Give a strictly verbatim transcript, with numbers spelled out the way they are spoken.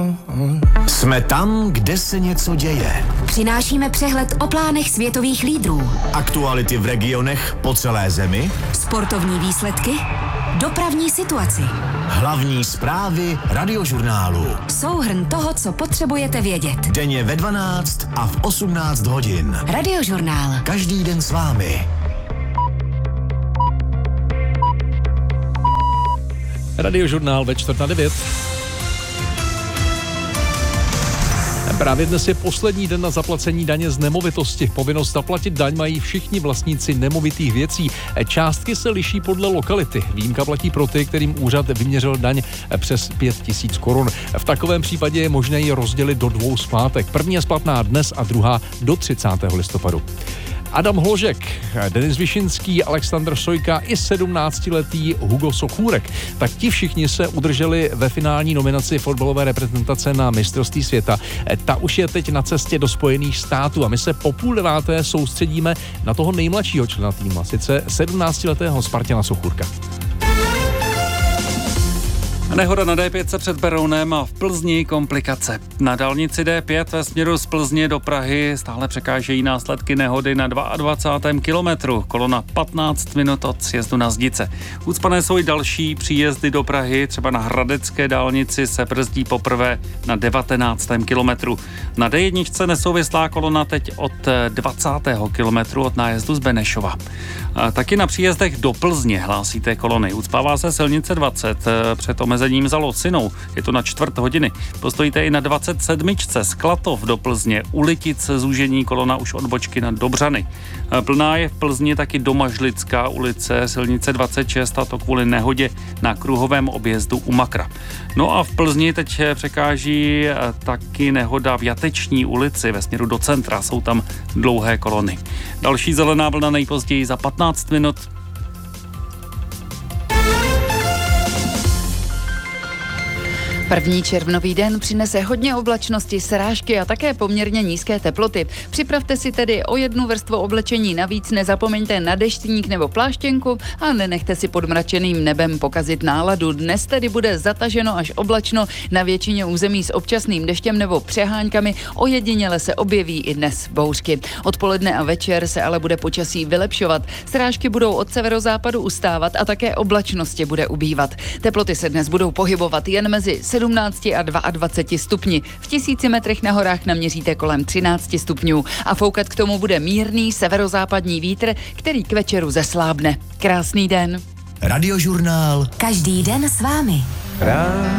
Jsme tam, kde se něco děje. Přinášíme přehled o plánech světových lídrů. Aktuality v regionech po celé zemi. Sportovní výsledky. Dopravní situaci. Hlavní zprávy Radiožurnálu. Souhrn toho, co potřebujete vědět. Denně ve dvanáct a v osmnáct hodin. Radiožurnál. Každý den s vámi. Radiožurnál ve čtvrt na devět. Právě dnes je poslední den na zaplacení daně z nemovitosti. Povinnost zaplatit daň mají všichni vlastníci nemovitých věcí. Částky se liší podle lokality. Výjimka platí pro ty, kterým úřad vyměřil daň přes pět tisíc korun. V takovém případě je možné ji rozdělit do dvou splátek. První je splatná dnes a druhá do třicátého listopadu. Adam Hložek, Denis Višinský, Alexandr Sojka i sedmnáctiletý Hugo Sochůrek. Tak ti všichni se udrželi ve finální nominaci fotbalové reprezentace na mistrovství světa. Ta už je teď na cestě do Spojených států a my se po půl deváté soustředíme na toho nejmladšího člena týmu, sice sedmnáctiletého Spartana Sochůrka. Nehoda na D pět před Berounem a v Plzni komplikace. Na dálnici D pět ve směru z Plzně do Prahy stále překážejí následky nehody na dvacátém druhém kilometru. Kolona patnáct minut od sjezdu na Zdice. Ucpané jsou i další příjezdy do Prahy, třeba na Hradecké dálnici se brzdí poprvé na devatenáctém kilometru. Na D jedna nesouvislá kolona teď od dvacátého kilometru od nájezdu z Benešova. A taky na příjezdech do Plzně hlásíte kolony. Ucpává se silnice dvacet před omezením za Locinou. Je to na čtvrt hodiny. Postojíte i na dvacet sedm z Klatov do Plzně. U Litic zúžení kolona už od bočky na Dobřany. Plná je v Plzni taky Domažlická ulice, silnice dvacet šest, a to kvůli nehodě na kruhovém objezdu u Makra. No a v Plzni teď překáží taky nehoda v Jateční ulici ve směru do centra. Jsou tam dlouhé kolony. Další zelená vlna nejpozději za patnáct minut. První červnový den přinese hodně oblačnosti, srážky a také poměrně nízké teploty. Připravte si tedy o jednu vrstvu oblečení navíc, nezapomeňte na deštník nebo pláštěnku a nenechte si pod mračeným nebem pokazit náladu. Dnes tedy bude zataženo až oblačno na většině území s občasným deštěm nebo přeháňkami, ojediněle se objeví i dnes bouřky. Odpoledne a večer se ale bude počasí vylepšovat. Srážky budou od severozápadu ustávat a také oblačnosti bude ubývat. Teploty se dnes budou pohybovat jen mezi sedmnáct a dvacet dva stupni. V tisíci metrech na horách naměříte kolem třináct stupňů a foukat k tomu bude mírný severozápadní vítr, který k večeru zeslábne. Krásný den. Radiožurnál. Každý den s vámi. Rád.